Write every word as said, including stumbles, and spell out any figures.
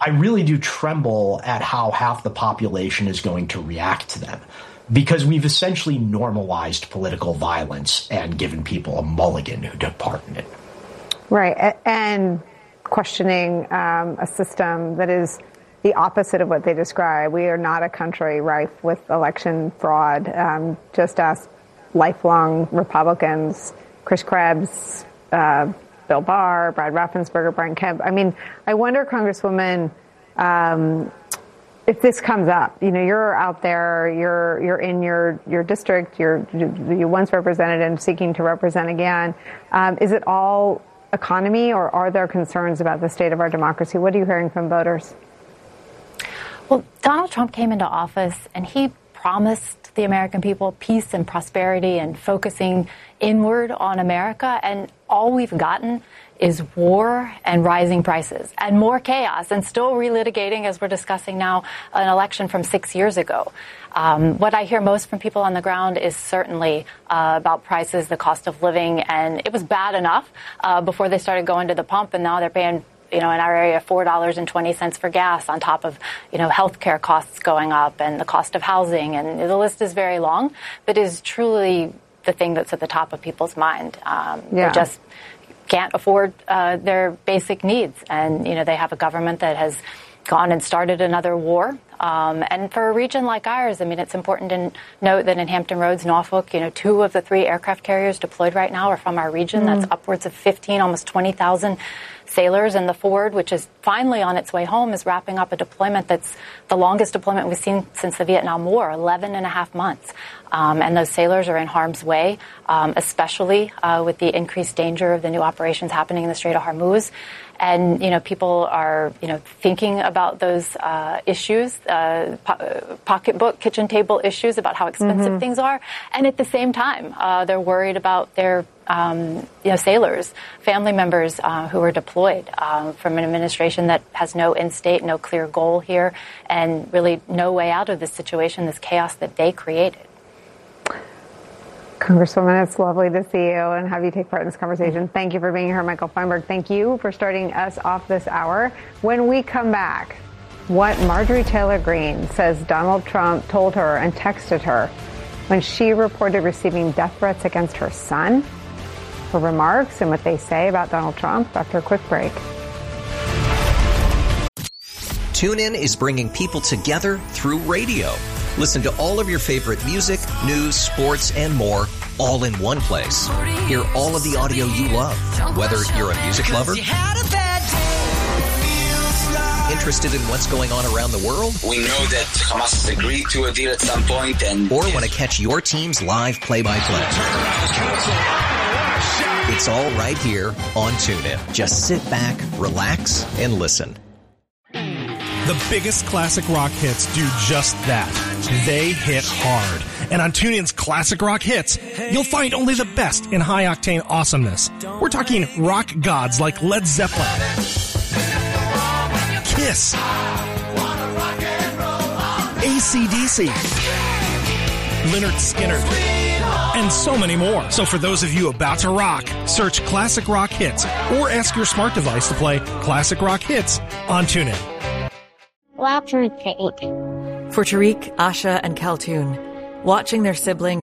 I really do tremble at how half the population is going to react to them, because we've essentially normalized political violence and given people a mulligan who took part in it. Right. And questioning um, a system that is the opposite of what they describe. We are not a country rife with election fraud. Um, just ask lifelong Republicans, Chris Krebs, uh, Bill Barr, Brad Raffensperger, Brian Kemp. I mean, I wonder, Congresswoman, um, if this comes up. You know, you're out there, you're you're in your, your district, you're you once represented and seeking to represent again. Um, is it all economy, or are there concerns about the state of our democracy? What are you hearing from voters? Well, Donald Trump came into office and he promised the American people peace and prosperity and focusing inward on America. And all we've gotten is war and rising prices and more chaos, and still relitigating, as we're discussing now, an election from six years ago. Um, what I hear most from people on the ground is certainly uh, about prices, the cost of living, and it was bad enough uh, before they started going to the pump, and now they're paying, you know, in our area, four dollars and twenty cents for gas on top of, you know, healthcare costs going up and the cost of housing. And the list is very long, but is truly the thing that's at the top of people's mind. Um, yeah. They just can't afford uh, their basic needs. And, you know, they have a government that has gone and started another war. Um, and for a region like ours, I mean, it's important to note that in Hampton Roads, Norfolk, you know, two of the three aircraft carriers deployed right now are from our region. Mm. That's upwards of fifteen, almost twenty thousand sailors. And the Ford, which is finally on its way home, is wrapping up a deployment that's the longest deployment we've seen since the Vietnam War, eleven and a half months. Um, and those sailors are in harm's way, um, especially uh, with the increased danger of the new operations happening in the Strait of Hormuz. And, you know, people are, you know, thinking about those uh, issues, uh, po- pocketbook, kitchen table issues about how expensive mm-hmm. things are. And at the same time, uh, they're worried about their, um, you know, sailors, family members uh, who are deployed um, from an administration that has no end state, no clear goal here, and really no way out of this situation, this chaos that they created. Congresswoman, it's lovely to see you and have you take part in this conversation. Thank you for being here, Michael Feinberg. Thank you for starting us off this hour. When we come back, what Marjorie Taylor Greene says Donald Trump told her and texted her when she reported receiving death threats against her son, her remarks and what they say about Donald Trump after a quick break. TuneIn is bringing people together through radio. Listen to all of your favorite music, news, sports, and more, all in one place. Hear all of the audio you love, whether you're a music lover, interested in what's going on around the world. We know that Hamas has agreed to a deal at some point, and or want to catch your team's live play-by-play. It's all right here on TuneIn. Just sit back, relax, and listen. The biggest classic rock hits do just that. They hit hard. And on TuneIn's Classic Rock Hits, you'll find only the best in high-octane awesomeness. We're talking rock gods like Led Zeppelin, Kiss, A C D C, Lynyrd Skynyrd, and so many more. So for those of you about to rock, search Classic Rock Hits or ask your smart device to play Classic Rock Hits on TuneIn. Well, for Tariq. For Tariq, Asha, and Kaltoon, watching their sibling